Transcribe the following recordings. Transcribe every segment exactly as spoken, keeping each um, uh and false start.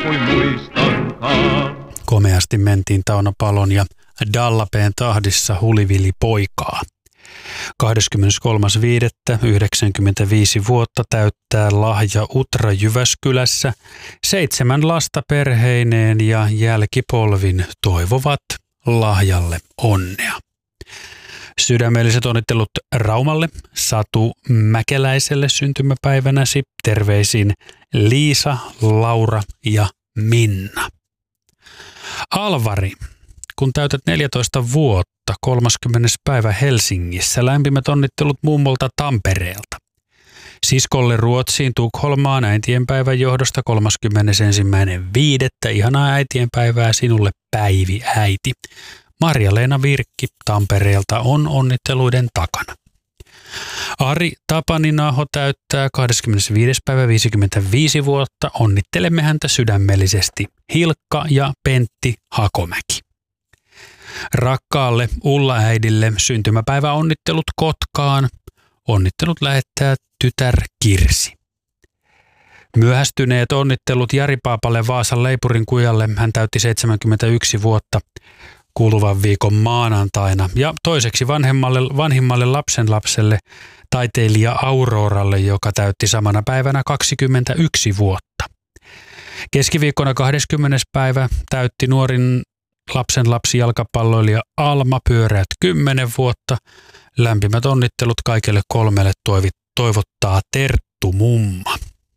kuin muistankaan. Komeasti mentiin Tauno Palon ja Dallapeen tahdissa Hulivili poikaa. kahdeskymmeneskolmas viidettä yhdeksänkymmentäviisi vuotta täyttää Lahja Utra Jyväskylässä. Seitsemän lasta perheineen ja jälkipolvin toivovat Lahjalle onnea. Sydämelliset onnittelut Raumalle, Satu Mäkeläiselle syntymäpäivänäsi. Terveisin Liisa, Laura ja Minna. Alvari, kun täytät neljätoista vuotta, kolmaskymmenes päivä Helsingissä. Lämpimät onnittelut mummolta Tampereelta. Siskolle Ruotsiin Tukholmaan äitienpäivän johdosta kolmaskymmenesensimmäinen viidettä Ihanaa äitienpäivää sinulle, Päivi äiti. Marja-Leena Virkki Tampereelta on onnitteluiden takana. Ari Tapaninaho täyttää kahdeskymmenesviides päivä viisikymmentäviisi vuotta. Onnittelemme häntä sydämellisesti. Hilkka ja Pentti Hakomäki. Rakkaalle Ulla-äidille syntymäpäivä onnittelut Kotkaan. Onnittelut lähettää tytär Kirsi. Myöhästyneet onnittelut Jari Paapalle Vaasan Leipurin kujalle. Hän täytti seitsemänkymmentäyksi vuotta kuluvan viikon maanantaina. Ja toiseksi vanhemmalle, vanhimmalle lapsenlapselle, taiteilija Auroralle, joka täytti samana päivänä kaksikymmentäyksi vuotta. Keskiviikkona kahdeskymmenes päivä täytti nuorin lapsenlapsi jalkapalloilija Alma pyöreät kymmenen vuotta. Lämpimät onnittelut kaikille kolmelle toivottaa Terttu mumma.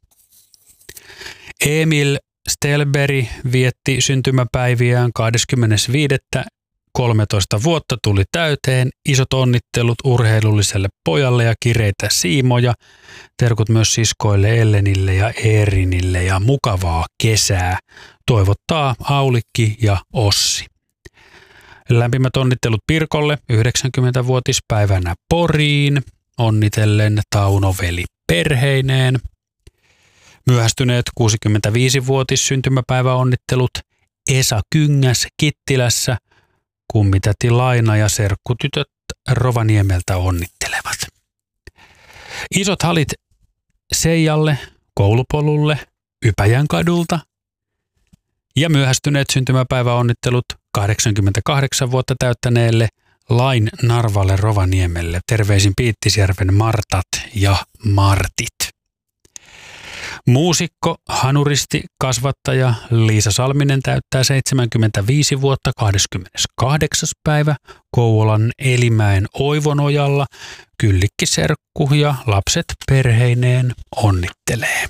Emil Stelberi vietti syntymäpäiviään kahdeskymmenesviides kolmetoista vuotta tuli täyteen. Isot onnittelut urheilulliselle pojalle ja kireitä siimoja. Terkut myös siskoille Ellenille ja Eerinille ja mukavaa kesää. Toivottaa Aulikki ja Ossi. Lämpimät onnittelut Pirkolle yhdeksänkymmenvuotispäivänä Poriin. Onnitellen Tauno-veli perheineen. Myöhästyneet kuusikymmentäviisivuotis syntymäpäiväonnittelut Esa Kyngäs Kittilässä. Kummitäti Laina ja serkkutytöt Rovaniemeltä onnittelevat. Isot halit Seijalle, koulupolulle, Ypäjän kadulta. Ja myöhästyneet syntymäpäiväonnittelut kahdeksankymmentäkahdeksan vuotta täyttäneelle Lain Narvalle Rovaniemelle. Terveisin Piittisjärven Martat ja Martit. Muusikko, hanuristi, kasvattaja Liisa Salminen täyttää seitsemänkymmentäviisi vuotta kahdeskymmeneskahdeksas päivä Kouvolan Elimäen Oivonojalla. Kyllikkiserkku ja lapset perheineen onnittelee.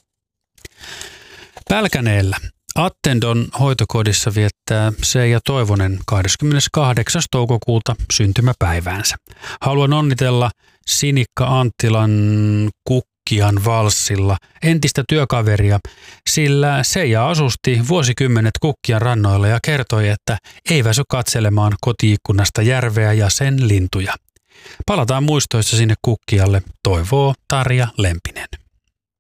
Pälkäneellä Attendon hoitokodissa viettää Seija Toivonen kahdeskymmeneskahdeksas toukokuuta syntymäpäiväänsä. Haluan onnitella Sinikka Anttilan Kukkian valssilla entistä työkaveria, sillä Seija asusti vuosikymmenet Kukkian rannoilla ja kertoi, että ei väsy katselemaan kotiikkunasta järveä ja sen lintuja. Palataan muistoissa sinne Kukkialle, toivoo Tarja Lempinen.